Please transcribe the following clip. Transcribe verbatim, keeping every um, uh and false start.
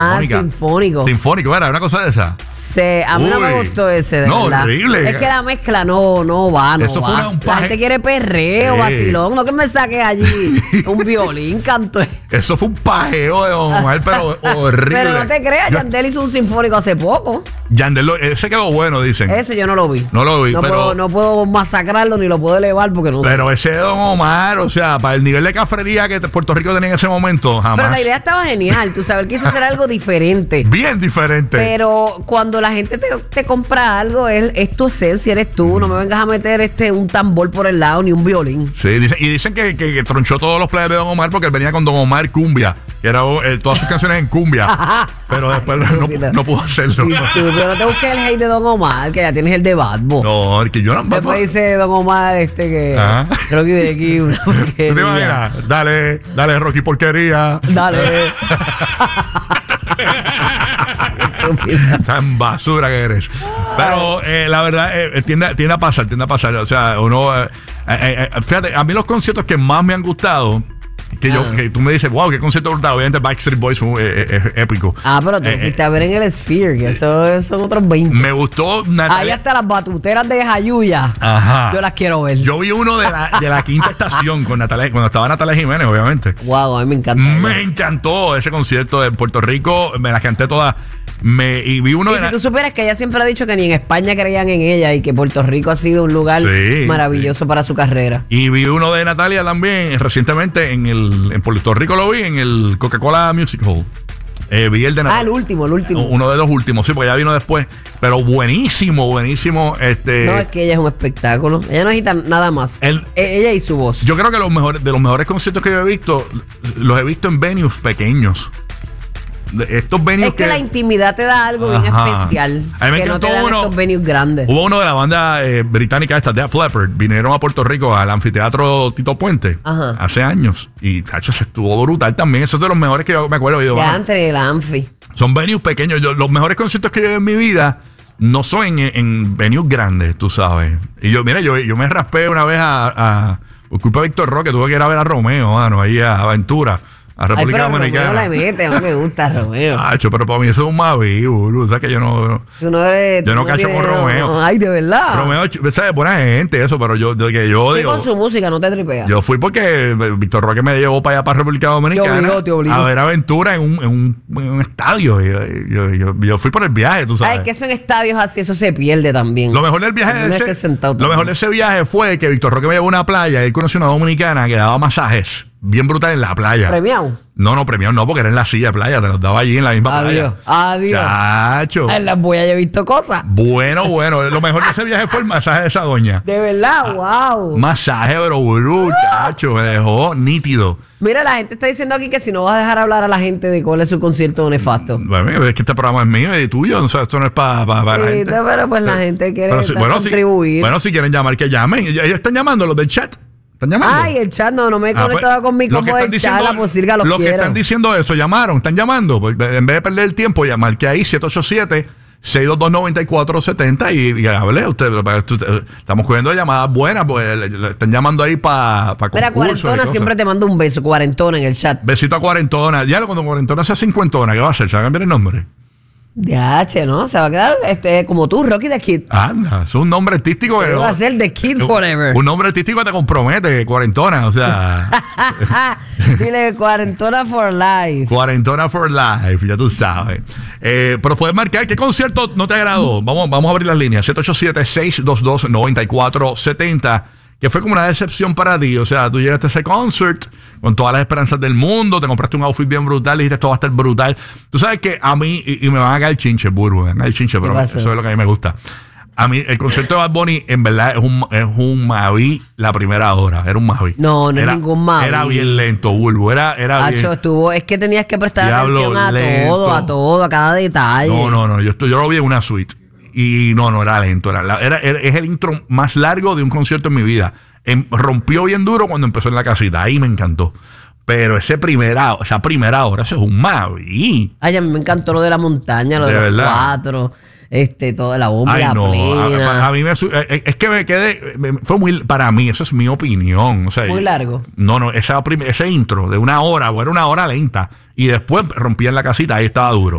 Ah, Mónica. sinfónico. Sinfónico, era una cosa de esa. Sí, a mí Uy. no me gustó ese, de No, verdad. horrible. Es que la mezcla no, no va, no Eso va. fue una- un La paje- gente quiere perreo, Sí. vacilón. No que me saques allí un violín, canto. Eso fue un pajeo de Don Omar, pero horrible. Pero no te creas, Yo- Yandel hizo un sinfónico hace poco. Yandel, lo- ese quedó bueno, dicen. Ese yo no lo vi. No lo vi, no pero- Puedo, no puedo masacrarlo ni lo puedo elevar porque no sé. Pero ese Don Omar, o sea, para el nivel de cafrería que Puerto Rico tenía en ese momento, jamás. Pero la idea estaba genial. Tú sabes, él quiso hacer algo diferente. Bien diferente. Pero cuando la gente te, te compra algo, es, es tu esencia, eres tú. No me vengas a meter este un tambor por el lado ni un violín. Sí, dicen, y dicen que, que, que tronchó todos los players de Don Omar porque él venía con Don Omar Cumbia, que era eh, todas sus canciones en cumbia. Pero después no, no, no pudo hacerlo. Y tú, pero no te busques el hate de Don Omar, que ya tienes el de Bad Bunny. No, que yo no. Después dice Don Omar este que Ah. creo que de aquí una ¿Tú te porquería. imaginas? Dale, dale, Rocky porquería. Dale. Tan basura que eres. Pero eh, la verdad, eh, tiende, tiende a pasar, tiende a pasar. O sea, uno. Eh, eh, eh, fíjate, a mí los conciertos que más me han gustado. Que, yo, Ah. que tú me dices, wow, qué concierto brutal. Obviamente, Backstreet Boys fue eh, eh, épico. Ah, pero tú Eh, fuiste a ver en el Sphere, que eso, eso son otros veinte. Me gustó Ahí Natalia. hasta las batuteras de Jayuya. Ajá. Yo las quiero ver. Yo vi uno de la, de la quinta estación con Natalia, cuando estaba Natalia Jiménez, obviamente. Wow, a mí me encanta. Me encantó ese concierto de Puerto Rico. Me las canté todas. Me, y vi uno Y de si la- tú supieras que ella siempre ha dicho que ni en España creían en ella y que Puerto Rico ha sido un lugar Sí, maravilloso para su carrera. Y vi uno de Natalia también recientemente en el en Puerto Rico, lo vi en el Coca-Cola Music Hall. Eh, vi el de Ah, Natalia. el último, el último. Uno de los últimos, sí, porque ya vino después. Pero buenísimo, buenísimo. Este, No, es que ella es un espectáculo. Ella no necesita nada más. El- E- ella y su voz. yo creo que los mejores, de los mejores conciertos que yo he visto, los he visto en venues pequeños. De estos venues es que, la intimidad te da algo bien Ajá. especial. A mí me que no te encantó dan uno- estos venues grandes. Hubo uno de la banda eh, británica esta, Def Leppard, vinieron a Puerto Rico al anfiteatro Tito Puente Ajá. hace años y cacho, se estuvo brutal también. Eso es de los mejores que yo me acuerdo. Yo, Ya bueno, entre el Anfi. son venues pequeños. Yo- los mejores conciertos que yo he en mi vida no son en, en venues grandes, tú sabes. Y yo, mira, yo, yo me raspé una vez a, a por culpa de Víctor Roque, tuve que ir a ver a Romeo, mano, ahí a Aventura, a Ay, República pero Romeo Dominicana. la mete. A mí me gusta Romeo. Cacho, pero para mí eso es un mavi, boludo. O sea que yo no. Tú no eres, Yo no tú cacho tienes- con Romeo. Ay, de verdad. Romeo, ¿sabes? Buena gente, eso, pero yo, yo, que yo Sí, digo. con su música no te tripeas. Yo fui porque Víctor Roque me llevó para allá, para República Dominicana. Te obligó, te obligó. A ver aventura en un, en un, en un estadio. Yo, yo, yo, yo fui por el viaje, tú sabes. Ay, que eso en estadios así, eso se pierde también. Lo mejor del viaje No de estés ese, sentado lo también. mejor de ese viaje fue que Víctor Roque me llevó a una playa y él conoció una dominicana que daba masajes bien brutal en la playa. Premiado. No, no, premiado no, porque era en la silla de playa, te los daba allí en la misma Adiós. playa. Adiós. Chacho. En las boyas yo he visto cosas. Bueno, bueno, lo mejor de ese viaje fue el masaje de esa doña. De verdad, wow. Masaje, pero brutal, chacho, me dejó nítido. Mira, la gente está diciendo aquí que si no vas a dejar hablar a la gente de cuál es su concierto nefasto. Bueno, es que este programa es mío y tuyo, o sea, esto no es para pa, pa la Sí, gente. no, pero pues la gente quiere Pero si- estar- si- contribuir. bueno, si quieren llamar, que llamen. Ellos están llamando, los del chat. ¿Están llamando? Ay, el chat no, no me he Ah, conectado pues, con mi los que combo están de chat, diciendo- la posilga los los que quiero. están diciendo eso, llamaron, están llamando. Pues, en vez de perder el tiempo, llamar que ahí siete ocho siete, seis dos dos, nueve cuatro siete cero y, y hable usted. Estamos cogiendo llamadas buenas, pues le, le están llamando ahí para pa Mira, Cuarentona siempre te manda un beso, Cuarentona en el chat. Besito a Cuarentona. Ya cuando Cuarentona sea cincuentona, ¿qué va a hacer? ¿Se va a cambiar el nombre? Ya, che, ¿no? Se va a quedar este, como tú, Rocky the Kid. Anda, es un nombre artístico que Va a ser The Kid un- Forever. Un nombre artístico que te compromete, Cuarentona, o sea, Dile Cuarentona for life. Cuarentona for life, ya tú sabes. Eh, pero puedes marcar qué concierto no te agradó. Vamos, vamos a abrir las líneas. siete ocho siete, seis dos dos, nueve cuatro siete cero. Que fue como una decepción para ti. O sea, tú llegaste a ese concert con todas las esperanzas del mundo, te compraste un outfit bien brutal y dijiste esto va a estar brutal. Tú sabes que a mí, y, y me van a caer chinche, burbu, me van a caer chinche, pero pasó? eso es lo que a mí me gusta. A mí, el concierto de Bad Bunny, en verdad, es un, es un Mavi la primera hora. Era un Mavi. No, no es Era- ningún Mavi. Era bien lento, Bulbo. Era, era Hacho, bien. estuvo, es que tenías que prestar Diablo atención a lento. todo, a todo, a cada detalle. No, no, no. Yo, estoy, yo lo vi en una suite. Y no, no era lento. Era, la- era, era- es el intro más largo de un concierto en mi vida. Em- rompió bien duro cuando empezó en la casita. Ahí me encantó. Pero ese primera, esa primera hora, eso es un Mavi. Ay, a mí me encantó lo de la montaña, lo de, De los verdad. cuatro, este, toda la bomba, Ay, la no. plena. A, a mí me. su- eh, Es que me quedé. me- Fue muy. Para mí, eso es mi opinión. O sea, Muy largo. No, no. Esa prim- ese intro de una hora, o era una hora lenta. y después rompían la casita, ahí estaba duro.